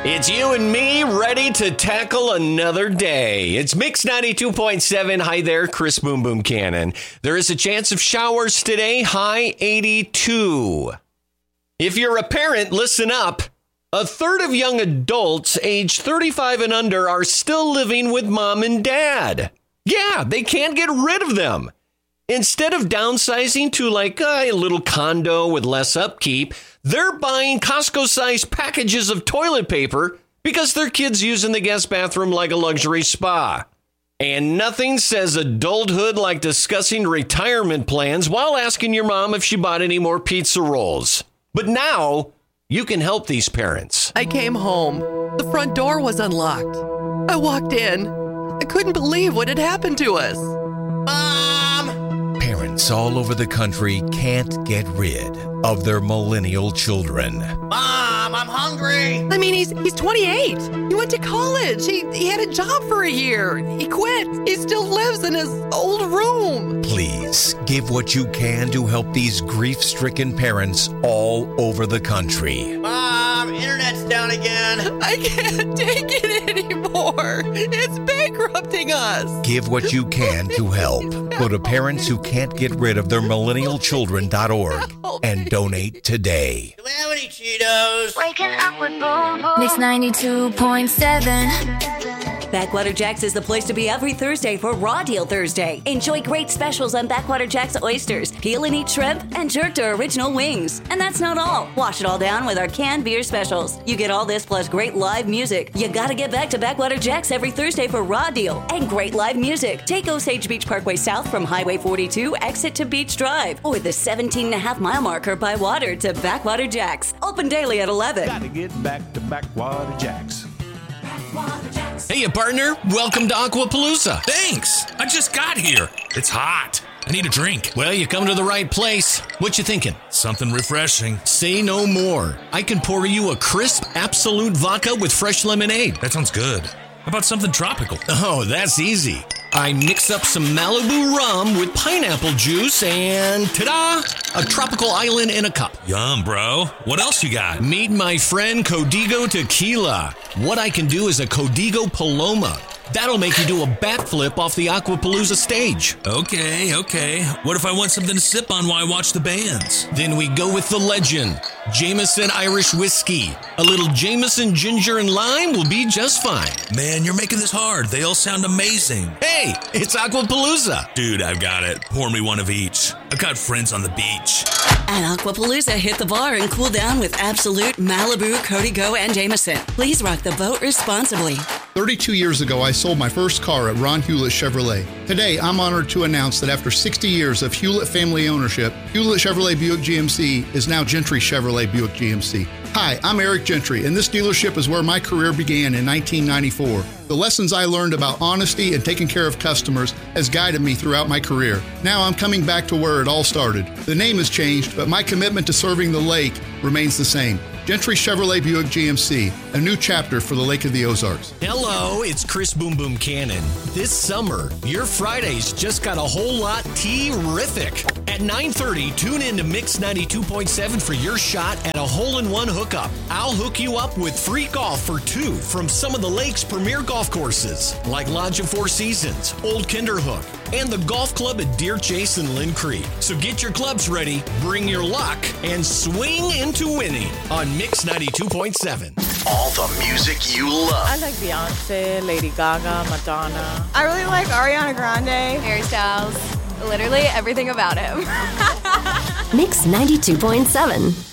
It's you and me ready to tackle another day. It's Mix 92.7. Hi there, Chris Boom Boom Cannon. There is a chance of showers today, high 82. If you're a parent, listen up. A third of young adults aged 35 and under are still living with mom and dad. Yeah, they can't get rid of them. Instead of downsizing to like a little condo with less upkeep, they're buying Costco-sized packages of toilet paper because their kids using the guest bathroom like a luxury spa. And nothing says adulthood like discussing retirement plans while asking your mom if she bought any more pizza rolls. But now, you can help these parents. I came home. The front door was unlocked. I walked in. I couldn't believe what had happened to us. Mom! Parents all over the country can't get rid of their millennial children. Mom, I'm hungry. I mean, he's 28. He went to college. He had a job for a year. He quit. He still lives in his old room. Please give what you can to help these grief-stricken parents all over the country. Mom, internet's down again. I can't take it anymore. It's bankrupting us. Give what you can to help. Go to parentswhocan'tgetridoftheirmillennialchildren.org and donate today. Do we have any Cheetos? Waking up with Boom Boom. Mix 92.7. Backwater Jack's is the place to be every Thursday for Raw Deal Thursday. Enjoy great specials on Backwater Jack's oysters, peel and eat shrimp, and jerk to original wings. And that's not all. Wash it all down with our canned beer specials. You get all this plus great live music. You gotta get back to Backwater Jack's every Thursday for Raw Deal and great live music. Take Osage Beach Parkway South from Highway 42, exit to Beach Drive, or the 17.5-mile marker by water to Backwater Jack's. Open daily at 11. Gotta get back to Backwater Jack's. Hey, partner. Welcome to Aquapalooza. Thanks. I just got here. It's hot. I need a drink. Well, you come to the right place. What you thinking? Something refreshing. Say no more. I can pour you a crisp, absolute vodka with fresh lemonade. That sounds good. How about something tropical? Oh, that's easy. I mix up some Malibu rum with pineapple juice and ta-da! A tropical island in a cup. Yum, bro. What else you got? Meet my friend Codigo Tequila. What I can do is a Codigo Paloma. That'll make you do a backflip off the Aquapalooza stage. Okay. What if I want something to sip on while I watch the bands? Then we go with the legend, Jameson Irish Whiskey. A little Jameson ginger and lime will be just fine. Man, you're making this hard. They all sound amazing. Hey, it's Aquapalooza. Dude, I've got it. Pour me one of each. I've got friends on the beach. At Aquapalooza, hit the bar and cool down with Absolute, Malibu, Codigo, and Jameson. Please rock the boat responsibly. 32 years ago, I sold my first car at Ron Hewlett Chevrolet. Today, I'm honored to announce that after 60 years of Hewlett family ownership, Hewlett Chevrolet Buick GMC is now Gentry Chevrolet Buick GMC. Hi, I'm Eric Gentry, and this dealership is where my career began in 1994. The lessons I learned about honesty and taking care of customers has guided me throughout my career. Now I'm coming back to where it all started. The name has changed, but my commitment to serving the lake remains the same. Gentry Chevrolet Buick GMC, a new chapter for the Lake of the Ozarks. Hello, it's Chris Boom Boom Cannon. This summer, your Fridays just got a whole lot terrific. At 9:30, tune in to Mix 92.7 for your shot at a hole-in-one hookup. I'll hook you up with free golf for two from some of the lake's premier golf courses, like Lodge of Four Seasons, Old Kinderhook, and the golf club at Deer Chase and Lynn Creek. So get your clubs ready, bring your luck, and swing into winning on Mix 92.7. All the music you love. I like Beyonce, Lady Gaga, Madonna. I really like Ariana Grande. Harry Styles. Literally everything about him. Mix 92.7.